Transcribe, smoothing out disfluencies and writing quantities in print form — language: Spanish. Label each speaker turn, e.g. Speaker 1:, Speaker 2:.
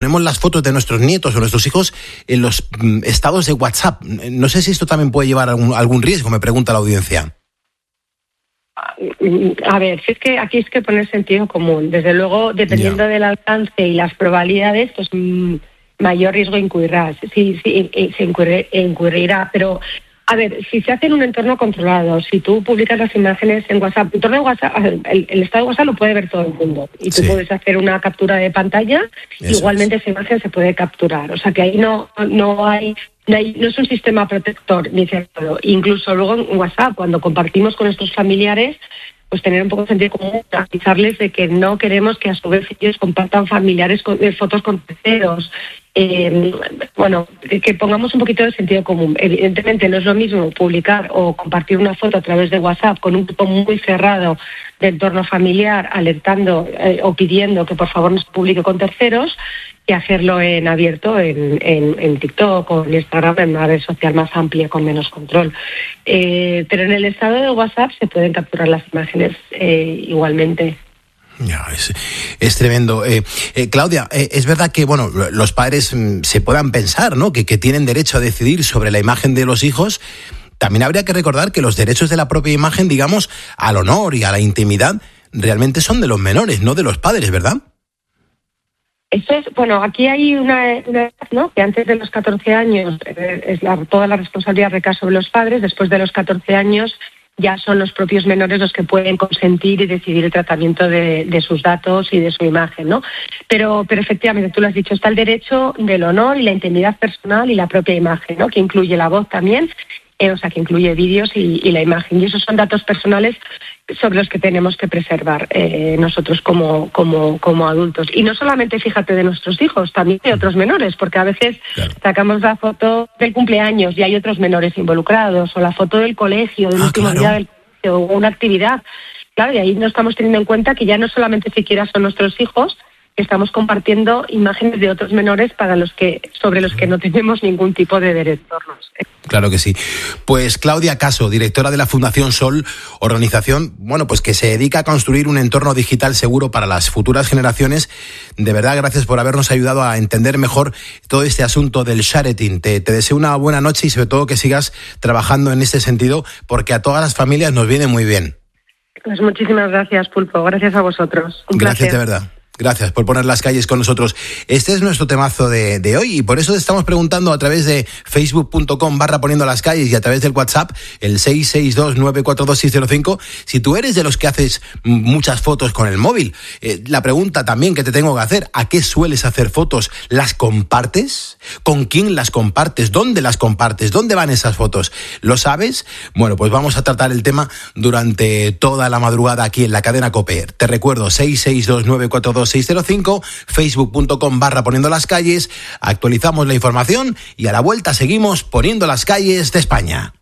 Speaker 1: ponemos las fotos de nuestros nietos o nuestros hijos en los estados de WhatsApp. No sé si esto también puede llevar a algún riesgo, me pregunta la audiencia.
Speaker 2: A ver, si es que aquí es que poner sentido común. Desde luego, dependiendo del alcance y las probabilidades, pues mayor riesgo incurrirá. Sí, se incurrirá, pero a ver, si se hace en un entorno controlado, si tú publicas las imágenes en WhatsApp, el entorno de WhatsApp, el estado de WhatsApp lo puede ver todo el mundo y tú puedes hacer una captura de pantalla, igualmente esa imagen se puede capturar. O sea que ahí no es un sistema protector ni cerrado. Incluso luego en WhatsApp, cuando compartimos con nuestros familiares, pues tener un poco de sentido común, avisarles de que no queremos que a su vez ellos compartan familiares fotos con terceros. Que pongamos un poquito de sentido común. Evidentemente no es lo mismo publicar o compartir una foto a través de WhatsApp con un grupo muy cerrado de entorno familiar, alertando o pidiendo que por favor no se publique con terceros, que hacerlo en abierto en TikTok o en Instagram, en una red social más amplia con menos control. Pero en el estado de WhatsApp se pueden capturar las imágenes igualmente.
Speaker 1: Ya, es tremendo. Claudia, es verdad que los padres se puedan pensar, ¿no?, que tienen derecho a decidir sobre la imagen de los hijos. También habría que recordar que los derechos de la propia imagen, digamos, al honor y a la intimidad, realmente son de los menores, no de los padres, ¿verdad?
Speaker 2: Eso es, aquí hay una edad, ¿no?, que antes de los 14 años toda la responsabilidad recae sobre los padres. Después de los 14 años ya son los propios menores los que pueden consentir y decidir el tratamiento de sus datos y de su imagen, ¿no? Pero efectivamente, tú lo has dicho, está el derecho del honor y la intimidad personal y la propia imagen, ¿no?, que incluye la voz también, que incluye vídeos y la imagen. Y esos son datos personales sobre los que tenemos que preservar nosotros como adultos. Y no solamente, fíjate, de nuestros hijos, también de otros menores, porque a veces sacamos la foto del cumpleaños y hay otros menores involucrados, o la foto del colegio, del último día del colegio, o una actividad. Claro, y ahí no estamos teniendo en cuenta que ya no solamente siquiera son nuestros hijos, que estamos compartiendo imágenes de otros menores sobre los que no tenemos ningún tipo de derecho.
Speaker 1: Claro que sí. Pues Claudia Caso, directora de la Fundación Sol, organización, pues que se dedica a construir un entorno digital seguro para las futuras generaciones. De verdad, gracias por habernos ayudado a entender mejor todo este asunto del sharing. Te deseo una buena noche y sobre todo que sigas trabajando en este sentido, porque a todas las familias nos viene muy bien.
Speaker 2: Pues muchísimas gracias, Pulpo. Gracias a vosotros. Un
Speaker 1: gracias
Speaker 2: placer.
Speaker 1: De verdad. Gracias por poner las calles con nosotros. Este es nuestro temazo de hoy y por eso te estamos preguntando a través de facebook.com/poniendo las calles y a través del WhatsApp, el 662-942-605, si tú eres de los que haces muchas fotos con el móvil. La pregunta también que te tengo que hacer, ¿a qué sueles hacer fotos? ¿Las compartes? ¿Con quién las compartes? ¿Dónde las compartes? ¿Dónde van esas fotos? ¿Lo sabes? Bueno, pues vamos a tratar el tema durante toda la madrugada aquí en la cadena COPE. Te recuerdo, 662-942-605, facebook.com/poniendo las calles, actualizamos la información y a la vuelta seguimos poniendo las calles de España.